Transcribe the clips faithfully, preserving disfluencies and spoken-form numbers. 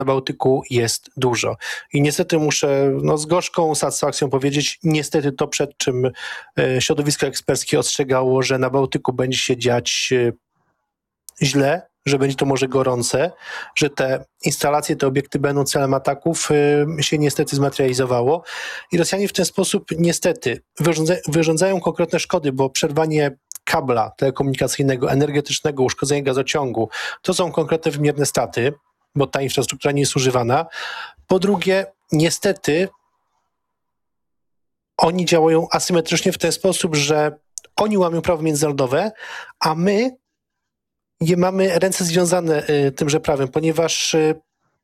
Bałtyku jest dużo. I niestety muszę no, z gorzką satysfakcją powiedzieć, niestety to, przed czym e, środowisko eksperckie ostrzegało, że na Bałtyku będzie się dziać e, źle, że będzie to może gorące, że te instalacje, te obiekty będą celem ataków, y, się niestety zmaterializowało. I Rosjanie w ten sposób niestety wyrządza, wyrządzają konkretne szkody, bo przerwanie kabla telekomunikacyjnego, energetycznego, uszkodzenie gazociągu, to są konkretne wymierne straty, bo ta infrastruktura nie jest używana. Po drugie, niestety oni działają asymetrycznie w ten sposób, że oni łamią prawo międzynarodowe, a my nie mamy ręce związane y, tymże prawem, ponieważ y,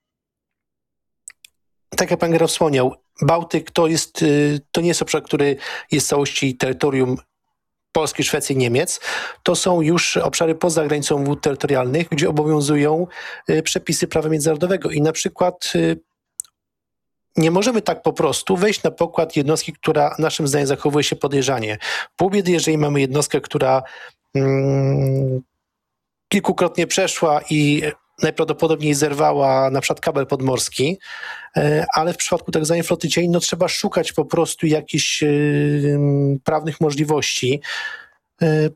tak jak pan Gerard wspomniał, Bałtyk to jest, y, to nie jest obszar, który jest w całości terytorium Polski, Szwecji, Niemiec. To są już obszary poza granicą wód terytorialnych, gdzie obowiązują y, przepisy prawa międzynarodowego i na przykład y, nie możemy tak po prostu wejść na pokład jednostki, która naszym zdaniem zachowuje się podejrzanie. Pół biedy, jeżeli mamy jednostkę, która mm, kilkukrotnie przeszła i najprawdopodobniej zerwała na przykład kabel podmorski, ale w przypadku tak zwanej floty cieni, no trzeba szukać po prostu jakichś yy, prawnych możliwości, yy,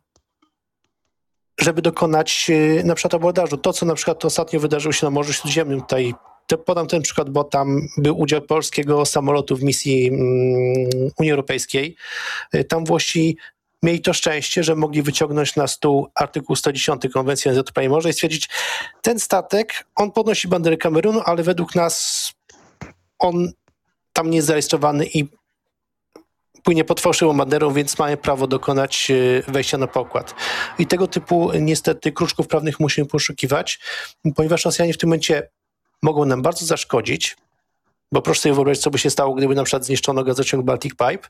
żeby dokonać yy, na przykład abordażu. To, co na przykład ostatnio wydarzyło się na Morzu Śródziemnym, tutaj to podam ten przykład, bo tam był udział polskiego samolotu w misji yy, Unii Europejskiej. Yy, tam Włosi mieli to szczęście, że mogli wyciągnąć na stół artykuł sto dziesięć Konwencji O N Z o prawie morza i stwierdzić, ten statek, on podnosi banderę Kamerunu, ale według nas on tam nie jest zarejestrowany i płynie pod fałszywą banderą, więc mamy prawo dokonać wejścia na pokład. I tego typu niestety kruczków prawnych musimy poszukiwać, ponieważ Rosjanie w tym momencie mogą nam bardzo zaszkodzić, bo proszę sobie wyobrazić, co by się stało, gdyby na przykład zniszczono gazociąg Baltic Pipe,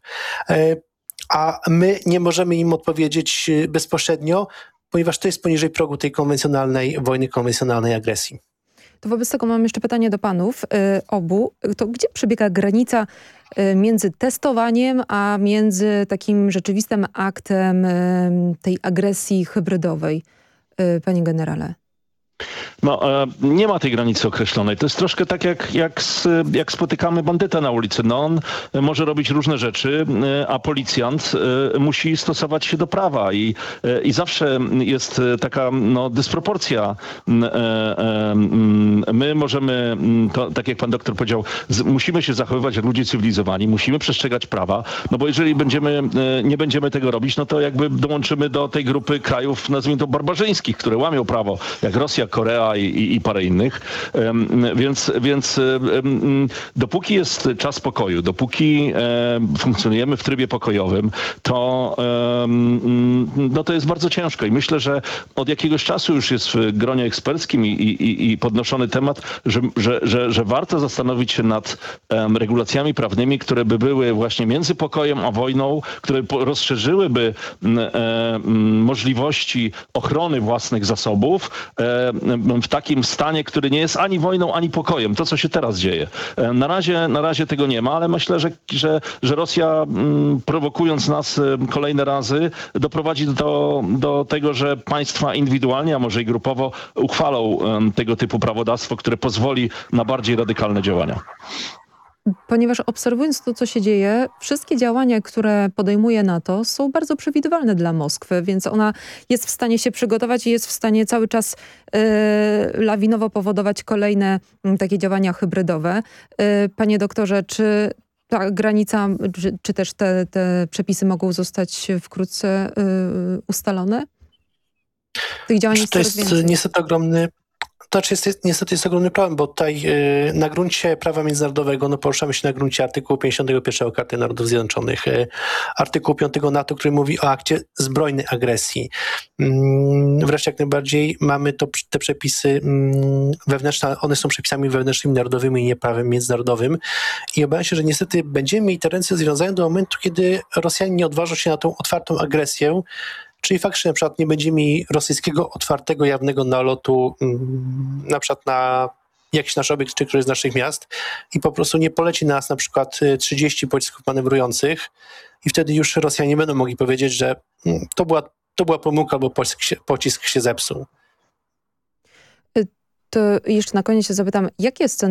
a my nie możemy im odpowiedzieć bezpośrednio, ponieważ to jest poniżej progu tej konwencjonalnej wojny, konwencjonalnej agresji. To wobec tego mam jeszcze pytanie do panów y, obu. To gdzie przebiega granica y, między testowaniem, a między takim rzeczywistym aktem y, tej agresji hybrydowej, y, panie generale? No, e, nie ma tej granicy określonej. To jest troszkę tak, jak, jak, z, jak spotykamy bandyta na ulicy. No, on może robić różne rzeczy, e, a policjant e, musi stosować się do prawa. I, e, i zawsze jest taka no, dysproporcja. E, e, my możemy, to, tak jak pan doktor powiedział, z, musimy się zachowywać jak ludzie cywilizowani, musimy przestrzegać prawa, no bo jeżeli będziemy, e, nie będziemy tego robić, no to jakby dołączymy do tej grupy krajów, nazwijmy to barbarzyńskich, które łamią prawo, jak Rosja, Korea i, i, i parę innych. Um, więc więc um, dopóki jest czas pokoju, dopóki um, funkcjonujemy w trybie pokojowym, to, um, no to jest bardzo ciężko. I myślę, że od jakiegoś czasu już jest w gronie eksperckim i, i, i podnoszony temat, że, że, że, że warto zastanowić się nad um, regulacjami prawnymi, które by były właśnie między pokojem a wojną, które po, rozszerzyłyby um, możliwości ochrony własnych zasobów, w takim stanie, który nie jest ani wojną, ani pokojem. To, co się teraz dzieje. Na razie, na razie tego nie ma, ale myślę, że, że, że Rosja prowokując nas kolejne razy doprowadzi do, do tego, że państwa indywidualnie, a może i grupowo uchwalą tego typu prawodawstwo, które pozwoli na bardziej radykalne działania. Ponieważ obserwując to, co się dzieje, wszystkie działania, które podejmuje NATO, są bardzo przewidywalne dla Moskwy, więc ona jest w stanie się przygotować i jest w stanie cały czas y, lawinowo powodować kolejne y, takie działania hybrydowe. Y, panie doktorze, czy ta granica, czy, czy też te, te przepisy mogą zostać wkrótce y, ustalone? Tych działań jest to jest więcej. niestety ogromny To znaczy jest, jest, niestety jest ogromny problem, bo tutaj yy, na gruncie prawa międzynarodowego no, poruszamy się na gruncie artykułu pięćdziesiątego pierwszego Karty Narodów Zjednoczonych, yy, artykułu piątego NATO, który mówi o akcie zbrojnej agresji. Yy, wreszcie jak najbardziej mamy to, te przepisy yy, wewnętrzne, one są przepisami wewnętrznymi, narodowymi i nie prawem międzynarodowym. I obawiam się, że niestety będziemy mieli te ręce związane do momentu, kiedy Rosjanie nie odważą się na tą otwartą agresję, czyli faktycznie na przykład nie będzie mi rosyjskiego otwartego, jawnego nalotu mm, na przykład na jakiś nasz obiekt czy któryś z naszych miast i po prostu nie poleci na nas na przykład trzydzieści pocisków manewrujących i wtedy już Rosjanie nie będą mogli powiedzieć, że mm, to była, to była pomyłka, bo pocisk się, pocisk się zepsuł. To jeszcze na koniec się zapytam, jakie jest